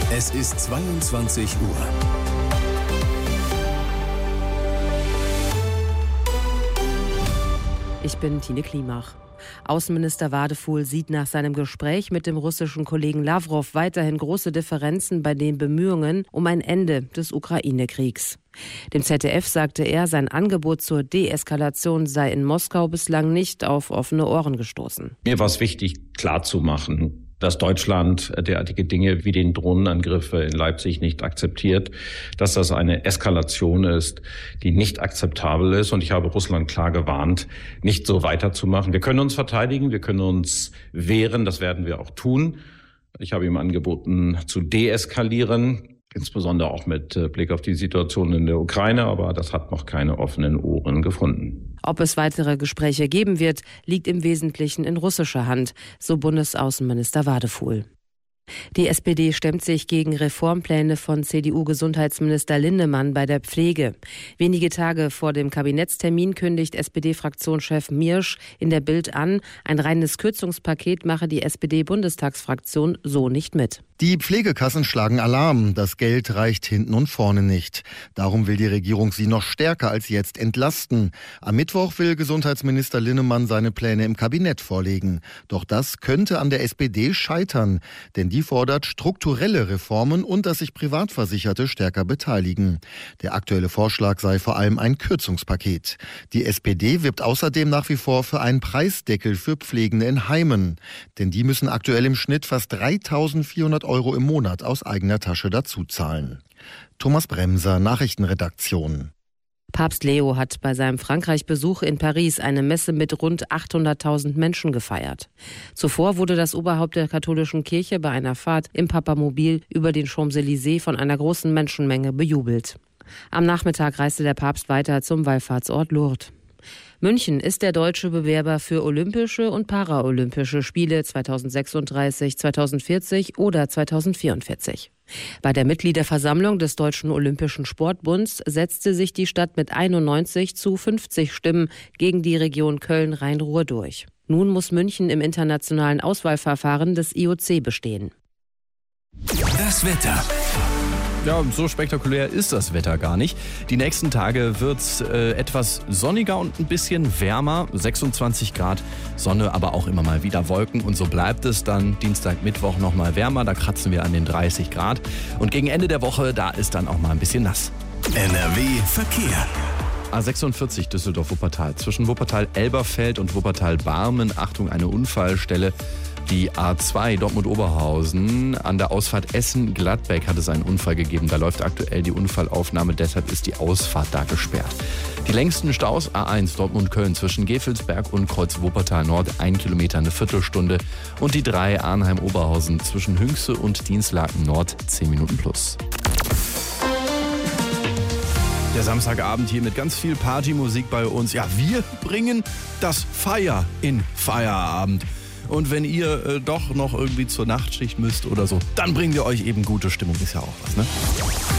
Es ist 22 Uhr. Ich bin Tine Klimach. Außenminister Wadefuhl sieht nach seinem Gespräch mit dem russischen Kollegen Lawrow weiterhin große Differenzen bei den Bemühungen um ein Ende des Ukraine-Kriegs. Dem ZDF sagte er, sein Angebot zur Deeskalation sei in Moskau bislang nicht auf offene Ohren gestoßen. Mir war es wichtig, klarzumachen, dass Deutschland derartige Dinge wie den Drohnenangriffe in Leipzig nicht akzeptiert, dass das eine Eskalation ist, die nicht akzeptabel ist. Und ich habe Russland klar gewarnt, nicht so weiterzumachen. Wir können uns verteidigen, wir können uns wehren, das werden wir auch tun. Ich habe ihm angeboten, zu deeskalieren, insbesondere auch mit Blick auf die Situation in der Ukraine, aber das hat noch keine offenen Ohren gefunden. Ob es weitere Gespräche geben wird, liegt im Wesentlichen in russischer Hand, so Bundesaußenminister Wadefuhl. Die SPD stemmt sich gegen Reformpläne von CDU-Gesundheitsminister Linnemann bei der Pflege. Wenige Tage vor dem Kabinettstermin kündigt SPD-Fraktionschef Miersch in der Bild an, ein reines Kürzungspaket mache die SPD-Bundestagsfraktion so nicht mit. Die Pflegekassen schlagen Alarm. Das Geld reicht hinten und vorne nicht. Darum will die Regierung sie noch stärker als jetzt entlasten. Am Mittwoch will Gesundheitsminister Linnemann seine Pläne im Kabinett vorlegen. Doch das könnte an der SPD scheitern. Denn die fordert strukturelle Reformen und dass sich Privatversicherte stärker beteiligen. Der aktuelle Vorschlag sei vor allem ein Kürzungspaket. Die SPD wirbt außerdem nach wie vor für einen Preisdeckel für Pflegende in Heimen. Denn die müssen aktuell im Schnitt fast 3.400 € im Monat aus eigener Tasche dazuzahlen. Thomas Bremser, Nachrichtenredaktion. Papst Leo hat bei seinem Frankreich-Besuch in Paris eine Messe mit rund 800.000 Menschen gefeiert. Zuvor wurde das Oberhaupt der katholischen Kirche bei einer Fahrt im Papamobil über den Champs-Élysées von einer großen Menschenmenge bejubelt. Am Nachmittag reiste der Papst weiter zum Wallfahrtsort Lourdes. München ist der deutsche Bewerber für Olympische und Paralympische Spiele 2036, 2040 oder 2044. Bei der Mitgliederversammlung des Deutschen Olympischen Sportbunds setzte sich die Stadt mit 91:50 Stimmen gegen die Region Köln-Rhein-Ruhr durch. Nun muss München im internationalen Auswahlverfahren des IOC bestehen. Das Wetter. Ja, so spektakulär ist das Wetter gar nicht. Die nächsten Tage wird es etwas sonniger und ein bisschen wärmer. 26 Grad, Sonne, aber auch immer mal wieder Wolken. Und so bleibt es dann Dienstag, Mittwoch noch mal wärmer. Da kratzen wir an den 30 Grad. Und gegen Ende der Woche, da ist dann auch mal ein bisschen nass. NRW Verkehr. A46 Düsseldorf-Wuppertal. Zwischen Wuppertal-Elberfeld und Wuppertal-Barmen. Achtung, eine Unfallstelle. Die A2 Dortmund-Oberhausen an der Ausfahrt Essen-Gladbeck hat es einen Unfall gegeben. Da läuft aktuell die Unfallaufnahme, deshalb ist die Ausfahrt da gesperrt. Die längsten Staus A1 Dortmund-Köln zwischen Gevelsberg und Kreuz Wuppertal-Nord 1 Kilometer, eine Viertelstunde. Und die 3 Arnheim-Oberhausen zwischen Hünxe und Dienstlaken-Nord 10 Minuten plus. Der Samstagabend hier mit ganz viel Partymusik bei uns. Ja, wir bringen das Feier in Feierabend. Und wenn ihr doch noch irgendwie zur Nachtschicht müsst oder so, dann bringen wir euch eben gute Stimmung. Ist ja auch was, ne?